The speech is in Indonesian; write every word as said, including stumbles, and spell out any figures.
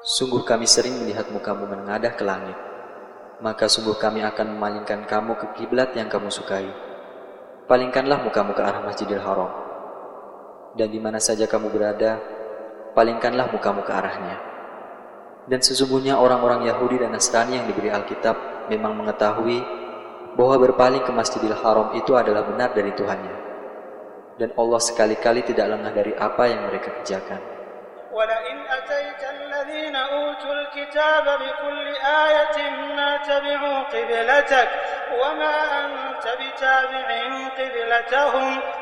Sungguh kami sering melihat mukamu menengadah ke langit, maka sungguh kami akan memalingkan kamu ke kiblat yang kamu sukai. Palingkanlah mukamu ke arah Masjidil Haram, dan di mana saja kamu berada, palingkanlah mukamu ke arahnya. Dan sesungguhnya orang-orang Yahudi dan Nasrani yang diberi Alkitab memang mengetahui bahwa berpaling ke Masjidil Haram itu adalah benar dari Tuhannya, dan Allah sekali-kali tidak lengah dari apa yang mereka kerjakan. وَلَئِنْ أَتَيْتَ الَّذِينَ أُوتُوا الْكِتَابَ بِكُلِّ آيَةٍ مَا تَبِعُوا قِبْلَتَكَ وَمَا أَنْتَ بِتَابِعٍ قِبْلَتَهُمْ